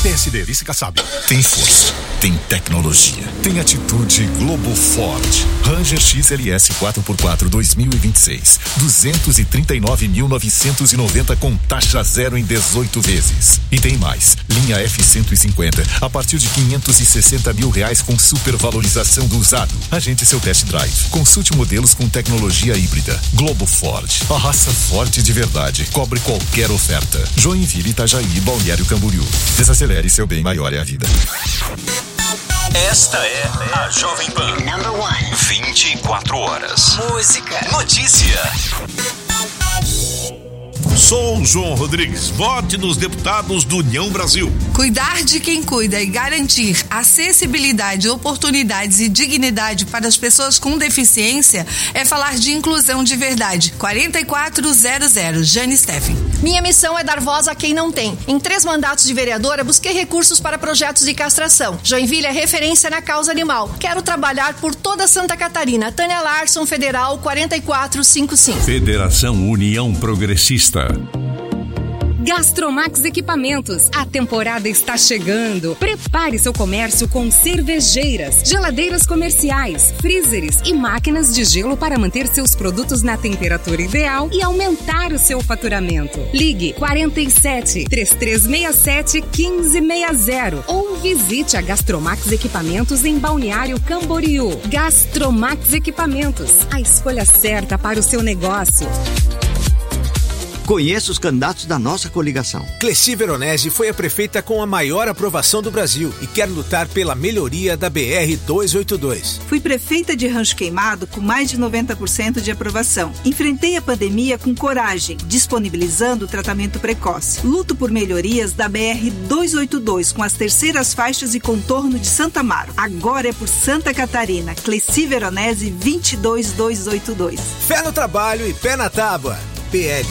PSD, vice-caçabe. Tem força, tem tecnologia, tem atitude Globo Ford. Ranger XLS 4x4 2026. 239.990 com taxa zero em 18 vezes. E tem mais. Linha F-150 a partir de R$560 mil com supervalorização do usado. Agende seu test drive. Consulte modelos com tecnologia híbrida. Globo Ford. A raça forte de verdade. Cobre qualquer oferta. Joinville, Itajaí, Balneário Camboriú. Desacelere, seu bem maior é a vida. Esta é a Jovem Pan. 24 horas. Música. Notícia. Sou João Rodrigues. Vote nos deputados do União Brasil. Cuidar de quem cuida e garantir acessibilidade, oportunidades e dignidade para as pessoas com deficiência é falar de inclusão de verdade. 4400, Jane Steffen. Minha missão é dar voz a quem não tem. Em 3 mandatos de vereadora, busquei recursos para projetos de castração. Joinville é referência na causa animal. Quero trabalhar por toda Santa Catarina. Tânia Larson, Federal 4455. Federação União Progressista. Gastromax Equipamentos. A temporada está chegando. Prepare seu comércio com cervejeiras, geladeiras comerciais, freezers e máquinas de gelo para manter seus produtos na temperatura ideal e aumentar o seu faturamento. Ligue 47 3367 1560 ou visite a Gastromax Equipamentos em Balneário Camboriú. Gastromax Equipamentos. A escolha certa para o seu negócio. Conheça os candidatos da nossa coligação. Cleci Veronese foi a prefeita com a maior aprovação do Brasil e quer lutar pela melhoria da BR-282. Fui prefeita de Rancho Queimado com mais de 90% de aprovação. Enfrentei a pandemia com coragem, disponibilizando o tratamento precoce. Luto por melhorias da BR-282 com as terceiras faixas e contorno de Santa Amaro. Agora é por Santa Catarina. Cleci Veronese 22282. Fé no trabalho e pé na tábua. PL.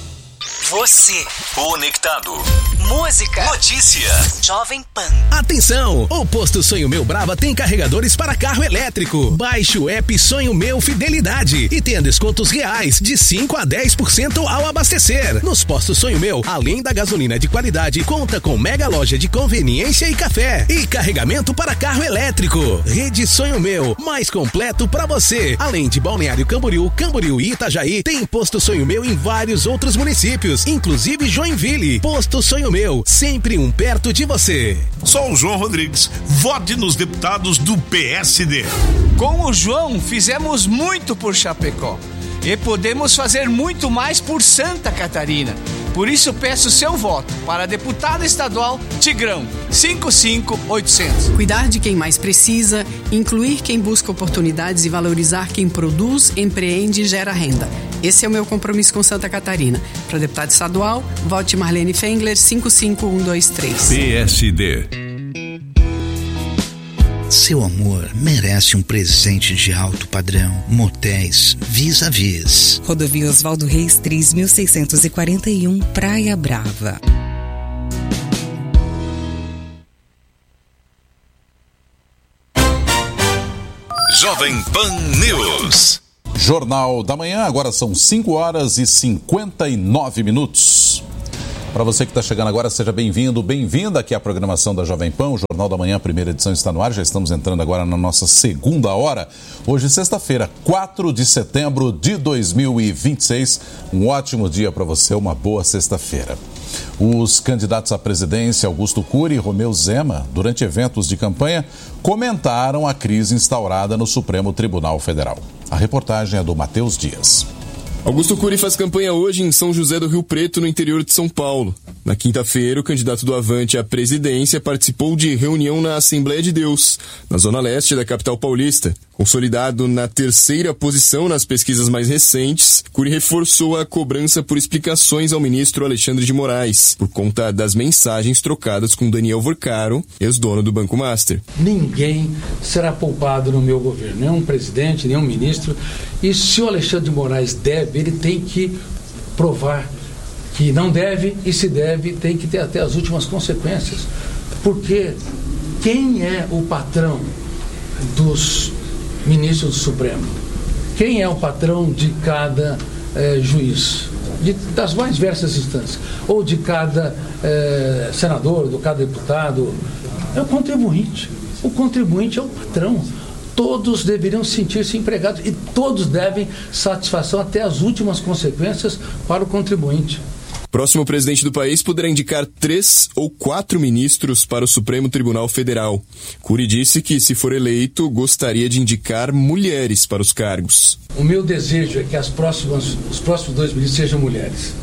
Você conectado. Música. Notícia. Jovem Pan. Atenção! O Posto Sonho Meu Brava tem carregadores para carro elétrico. Baixe o app Sonho Meu Fidelidade e tenha descontos reais de 5 a 10% ao abastecer. Nos postos Sonho Meu, além da gasolina de qualidade, conta com mega loja de conveniência e café e carregamento para carro elétrico. Rede Sonho Meu, mais completo para você. Além de Balneário Camboriú, e Itajaí, tem Posto Sonho Meu em vários outros municípios, inclusive Joinville. Posto Sonho Meu, sempre um perto de você. Sou o João Rodrigues. Vote nos deputados do PSD. Com o João, fizemos muito por Chapecó. E podemos fazer muito mais por Santa Catarina. Por isso peço seu voto para deputado estadual Tigrão 55800. Cuidar de quem mais precisa, incluir quem busca oportunidades e valorizar quem produz, empreende e gera renda. Esse é o meu compromisso com Santa Catarina. Para deputado estadual, vote Marlene Fengler 55123. PSD. Seu amor merece um presente de alto padrão. Motéis Vis-a-Vis. Rodovia Oswaldo Reis 3641, Praia Brava. Jovem Pan News. Jornal da Manhã, agora são 5 horas e 59 minutos. Para você que está chegando agora, seja bem-vindo, bem-vinda aqui à programação da Jovem Pan. O Jornal da Manhã, a primeira edição, está no ar. Já estamos entrando agora na nossa segunda hora. Hoje, sexta-feira, 4 de setembro de 2026. Um ótimo dia para você, uma boa sexta-feira. Os candidatos à presidência, Augusto Cury e Romeu Zema, durante eventos de campanha, comentaram a crise instaurada no Supremo Tribunal Federal. A reportagem é do Matheus Dias. Augusto Cury faz campanha hoje em São José do Rio Preto, no interior de São Paulo. Na quinta-feira, o candidato do Avante à presidência participou de reunião na Assembleia de Deus, na zona leste da capital paulista. Consolidado na terceira posição nas pesquisas mais recentes, Cury reforçou a cobrança por explicações ao ministro Alexandre de Moraes, por conta das mensagens trocadas com Daniel Vorcaro, ex-dono do Banco Master. Ninguém será poupado no meu governo, nenhum presidente, nenhum ministro. E se o Alexandre de Moraes deve, ele tem que provar que não deve, e se deve, tem que ter até as últimas consequências. Porque quem é o patrão dos ministros do Supremo? Quem é o patrão de cada juiz? das mais diversas instâncias, ou de cada senador, de cada deputado, é o contribuinte. O contribuinte é o patrão. Todos deveriam sentir-se empregados e todos devem satisfação até as últimas consequências para o contribuinte. Próximo presidente do país poderá indicar 3 ou 4 ministros para o Supremo Tribunal Federal. Cury disse que, se for eleito, gostaria de indicar mulheres para os cargos. O meu desejo é que os próximos 2 ministros sejam mulheres.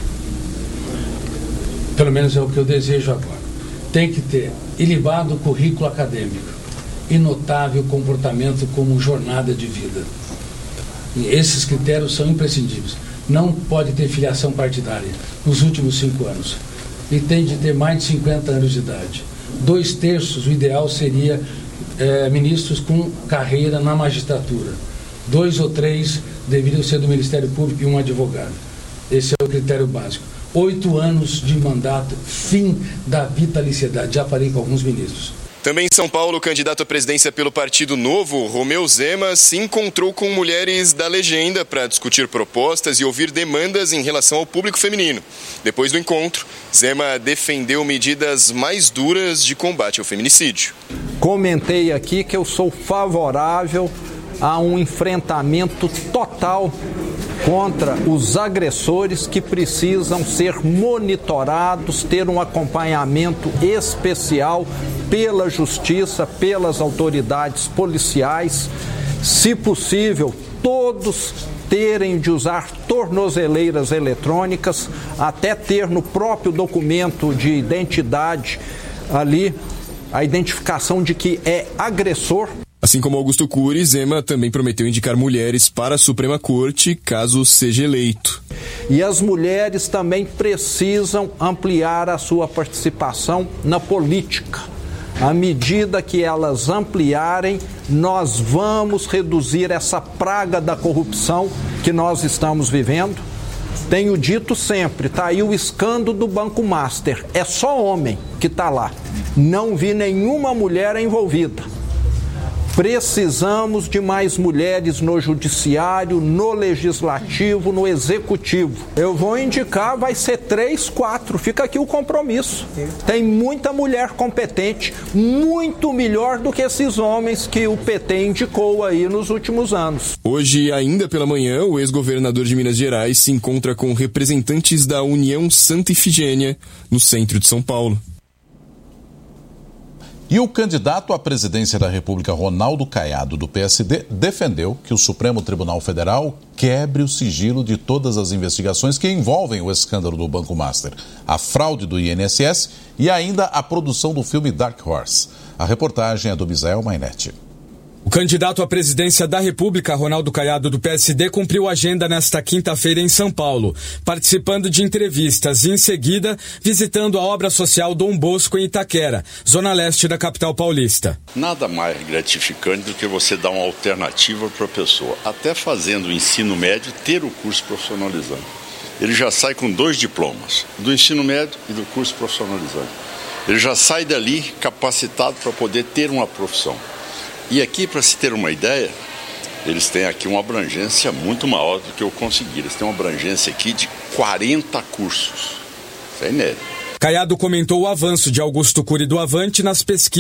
Pelo menos é o que eu desejo agora. Tem que ter ilibado currículo acadêmico e notável comportamento como jornada de vida. E esses critérios são imprescindíveis. Não pode ter filiação partidária nos últimos 5 anos. E tem de ter mais de 50 anos de idade. 2/3, o ideal seria ministros com carreira na magistratura. 2 ou 3 deveriam ser do Ministério Público e um advogado. Esse é o critério básico. 8 anos de mandato, fim da vitaliciedade. Já falei com alguns ministros. Também em São Paulo, o candidato à presidência pelo Partido Novo, Romeu Zema, se encontrou com mulheres da legenda para discutir propostas e ouvir demandas em relação ao público feminino. Depois do encontro, Zema defendeu medidas mais duras de combate ao feminicídio. Comentei aqui que eu sou favorável a um enfrentamento total contra os agressores, que precisam ser monitorados, ter um acompanhamento especial pela justiça, pelas autoridades policiais. Se possível, todos terem de usar tornozeleiras eletrônicas, até ter no próprio documento de identidade ali a identificação de que é agressor. Assim como Augusto Cury, Zema também prometeu indicar mulheres para a Suprema Corte, caso seja eleito. E as mulheres também precisam ampliar a sua participação na política. À medida que elas ampliarem, nós vamos reduzir essa praga da corrupção que nós estamos vivendo. Tenho dito sempre, está aí o escândalo do Banco Master. É só homem que está lá. Não vi nenhuma mulher envolvida. Precisamos de mais mulheres no judiciário, no legislativo, no executivo. Eu vou indicar, vai ser 3, 4, fica aqui o compromisso. Tem muita mulher competente, muito melhor do que esses homens que o PT indicou aí nos últimos anos. Hoje, ainda pela manhã, o ex-governador de Minas Gerais se encontra com representantes da União Santa Ifigênia, no centro de São Paulo. E o candidato à presidência da República, Ronaldo Caiado, do PSD, defendeu que o Supremo Tribunal Federal quebre o sigilo de todas as investigações que envolvem o escândalo do Banco Master, a fraude do INSS e ainda a produção do filme Dark Horse. A reportagem é do Misael Mainetti. O candidato à presidência da República, Ronaldo Caiado, do PSD, cumpriu agenda nesta quinta-feira em São Paulo, participando de entrevistas e, em seguida, visitando a obra social Dom Bosco em Itaquera, zona leste da capital paulista. Nada mais gratificante do que você dar uma alternativa para a pessoa, até fazendo o ensino médio, ter o curso profissionalizante. Ele já sai com 2 diplomas, do ensino médio e do curso profissionalizante. Ele já sai dali capacitado para poder ter uma profissão. E aqui, para se ter uma ideia, eles têm aqui uma abrangência muito maior do que eu consegui. Eles têm uma abrangência aqui de 40 cursos. Isso é inédito. Caiado comentou o avanço de Augusto Cury do Avante nas pesquisas